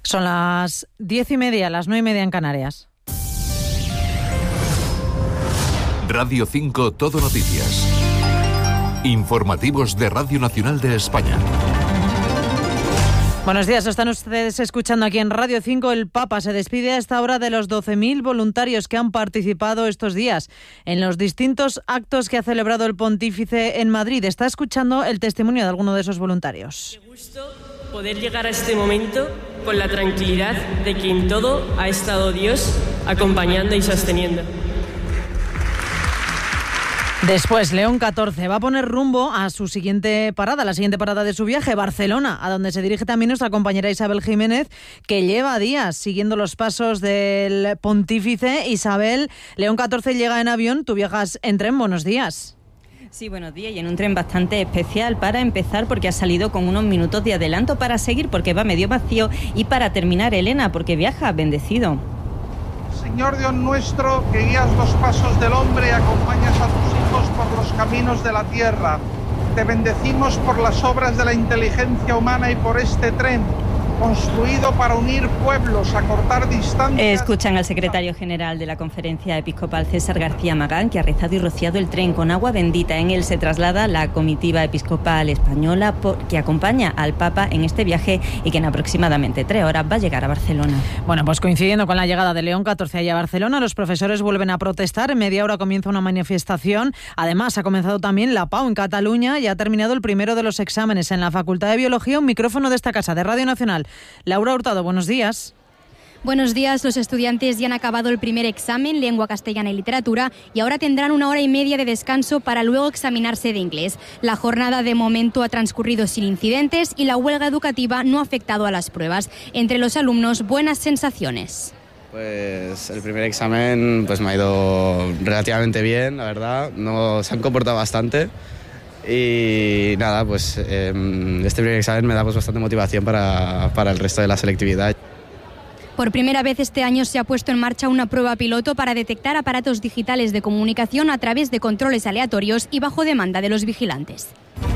Son las 10:30, las 9:30 en Canarias. Radio 5 Todo Noticias. Informativos de Radio Nacional de España. Buenos días, están ustedes escuchando aquí en Radio 5. El Papa se despide a esta hora de los 12.000 voluntarios que han participado estos días en los distintos actos que ha celebrado el pontífice en Madrid. Está escuchando el testimonio de alguno de esos voluntarios. Qué gusto poder llegar a este momento con la tranquilidad de que en todo ha estado Dios acompañando y sosteniendo. Después, León XIV va a poner rumbo a su siguiente parada, la siguiente parada de su viaje, Barcelona, a donde se dirige también nuestra compañera Isabel Jiménez, que lleva días siguiendo los pasos del pontífice. Isabel, León XIV llega en avión, tú viajas en tren, buenos días. Sí, buenos días, y en un tren bastante especial para empezar porque ha salido con unos minutos de adelanto, para seguir porque va medio vacío y para terminar, Elena, porque viaja bendecido. Señor Dios nuestro, que guías los pasos del hombre y acompañas a tus hijos por los caminos de la tierra. Te bendecimos por las obras de la inteligencia humana y por este tren, construido para unir pueblos, acortar distancias. Escuchan al secretario general de la Conferencia Episcopal, César García Magán, que ha rezado y rociado el tren con agua bendita. En él se traslada la comitiva episcopal española que acompaña al Papa en este viaje y que en aproximadamente 3 horas va a llegar a Barcelona. Bueno, pues coincidiendo con la llegada de León XIV allá a Barcelona, los profesores vuelven a protestar. En media hora comienza una manifestación. Además, ha comenzado también la PAU en Cataluña y ha terminado el primero de los exámenes en la Facultad de Biología. Un micrófono de esta casa, de Radio Nacional. Laura Hurtado, buenos días. Buenos días, los estudiantes ya han acabado el primer examen, lengua castellana y literatura, y ahora tendrán 1 hora y media de descanso para luego examinarse de inglés. La jornada de momento ha transcurrido sin incidentes y la huelga educativa no ha afectado a las pruebas. Entre los alumnos, buenas sensaciones. Pues el primer examen pues me ha ido relativamente bien, la verdad. Se han comportado bastante. Y nada, pues este primer examen me da pues bastante motivación para el resto de la selectividad. Por primera vez este año se ha puesto en marcha una prueba piloto para detectar aparatos digitales de comunicación a través de controles aleatorios y bajo demanda de los vigilantes.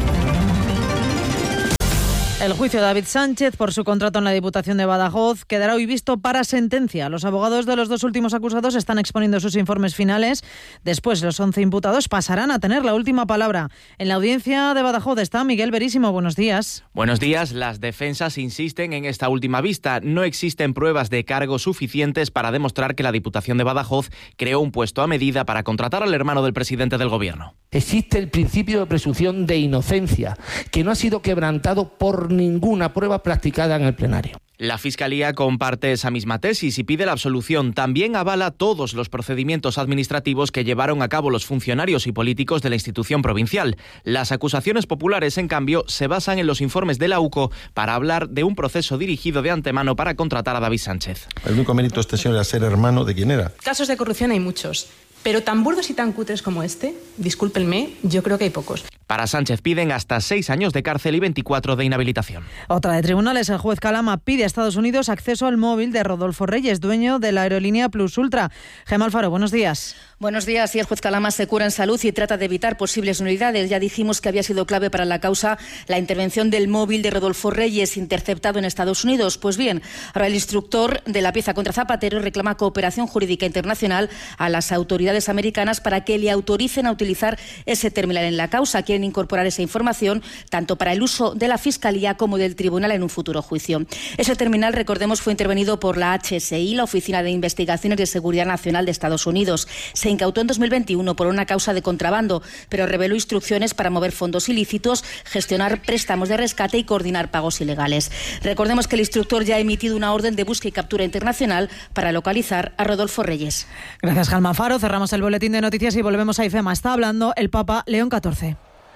El juicio de David Sánchez por su contrato en la Diputación de Badajoz quedará hoy visto para sentencia. Los abogados de los 2 últimos acusados están exponiendo sus informes finales. Después, los 11 imputados pasarán a tener la última palabra. En la audiencia de Badajoz está Miguel Verísimo. Buenos días. Buenos días. Las defensas insisten en esta última vista. No existen pruebas de cargo suficientes para demostrar que la Diputación de Badajoz creó un puesto a medida para contratar al hermano del presidente del Gobierno. Existe el principio de presunción de inocencia, que no ha sido quebrantado por ninguna prueba practicada en el plenario. La Fiscalía comparte esa misma tesis y pide la absolución. También avala todos los procedimientos administrativos que llevaron a cabo los funcionarios y políticos de la institución provincial. Las acusaciones populares, en cambio, se basan en los informes de la UCO para hablar de un proceso dirigido de antemano para contratar a David Sánchez. El único mérito de este señor era ser hermano de quién era. Casos de corrupción hay muchos, pero tan burdos y tan cutres como este, discúlpenme, yo creo que hay pocos. Para Sánchez piden hasta 6 años de cárcel y 24 de inhabilitación. Otra de tribunales, el juez Calama pide a Estados Unidos acceso al móvil de Rodolfo Reyes, dueño de la aerolínea Plus Ultra. Gemma Alfaro, buenos días. Buenos días. Y el juez Calama se cura en salud y trata de evitar posibles nulidades. Ya dijimos que había sido clave para la causa la intervención del móvil de Rodolfo Reyes interceptado en Estados Unidos. Pues bien, ahora el instructor de la pieza contra Zapatero reclama cooperación jurídica internacional a las autoridades americanas para que le autoricen a utilizar ese terminal en la causa. Quieren incorporar esa información tanto para el uso de la Fiscalía como del Tribunal en un futuro juicio. Ese terminal, recordemos, fue intervenido por la HSI, la Oficina de Investigaciones de Seguridad Nacional de Estados Unidos. Se incautó en 2021 por una causa de contrabando, pero reveló instrucciones para mover fondos ilícitos, gestionar préstamos de rescate y coordinar pagos ilegales. Recordemos que el instructor ya ha emitido una orden de búsqueda y captura internacional para localizar a Rodolfo Reyes. Gracias, Gemma Alfaro. Cerramos el boletín de noticias y volvemos a IFEMA. Está hablando el Papa León XIV.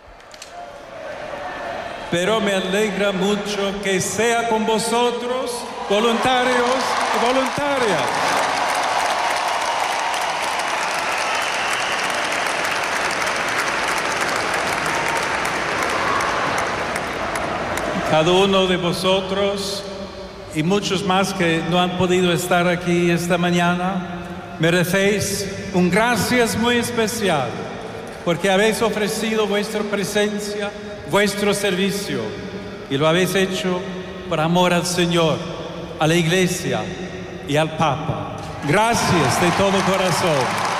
Pero me alegra mucho que sea con vosotros, voluntarios y voluntarias. Cada uno de vosotros y muchos más que no han podido estar aquí esta mañana, merecéis un gracias muy especial porque habéis ofrecido vuestra presencia, vuestro servicio, y lo habéis hecho por amor al Señor, a la Iglesia y al Papa. Gracias de todo corazón.